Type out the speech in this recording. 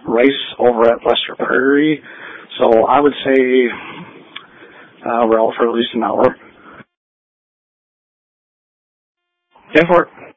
race over at Lester Prairie. So I would say we're out for at least an hour. 10 for it.